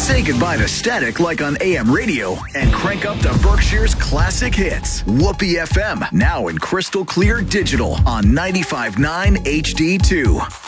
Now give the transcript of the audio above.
Say goodbye to static like on AM radio and crank up to Berkshire's classic hits. Whoopee FM, now in crystal clear digital on 95.9 HD2.